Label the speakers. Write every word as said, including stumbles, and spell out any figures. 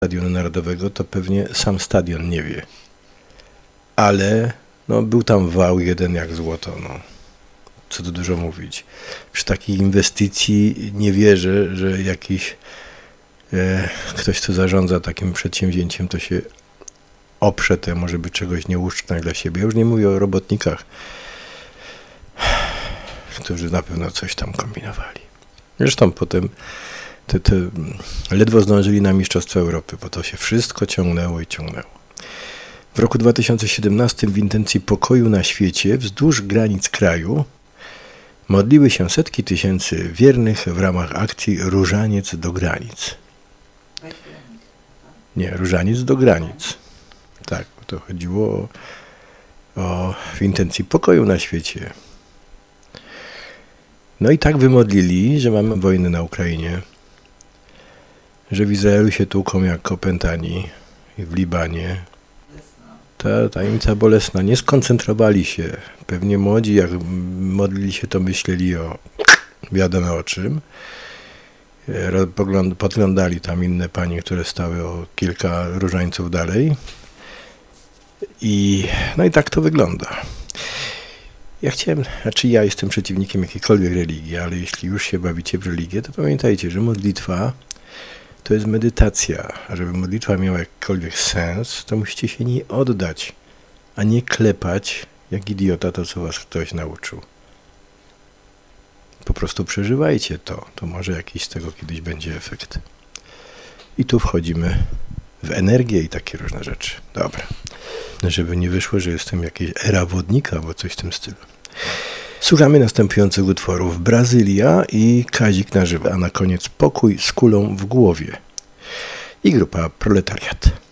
Speaker 1: Stadionu Narodowego, to pewnie sam stadion nie wie. Ale no, był tam wał jeden jak złoto. No. Co tu dużo mówić. Przy takiej inwestycji nie wierzę, że jakiś e, ktoś, kto zarządza takim przedsięwzięciem, to się oprze temu, żeby czegoś nie uszczknąć dla siebie. Ja już nie mówię o robotnikach, którzy na pewno coś tam kombinowali. Zresztą potem te, te ledwo zdążyli na Mistrzostwa Europy, bo to się wszystko ciągnęło i ciągnęło. W roku dwa tysiące siedemnastym w intencji pokoju na świecie wzdłuż granic kraju modliły się setki tysięcy wiernych w ramach akcji Różaniec do granic. Nie, Różaniec do granic. Tak, to chodziło o, o w intencji pokoju na świecie. No i tak wymodlili, że mamy wojnę na Ukrainie, że w Izraelu się tłuką jak opętani i w Libanie. Ta tajemnica bolesna. Nie skoncentrowali się. Pewnie młodzi, jak modlili się, to myśleli o wiadomo o czym. Podglądali tam inne panie, które stały o kilka różańców dalej. I no i tak to wygląda. Ja chciałem, znaczy ja jestem przeciwnikiem jakiejkolwiek religii, ale jeśli już się bawicie w religię, to pamiętajcie, że modlitwa to jest medytacja, a żeby modlitwa miała jakikolwiek sens, to musicie się niej oddać, a nie klepać jak idiota to, co was ktoś nauczył. Po prostu przeżywajcie to, to może jakiś z tego kiedyś będzie efekt. I tu wchodzimy w energię i takie różne rzeczy. Dobra. Żeby nie wyszło, że jestem jakiś era wodnika, albo coś w tym stylu. Słuchamy następujących utworów: Brazylia i Kazik na żywo, a na koniec Pokój z kulą w głowie i grupa Proletariat.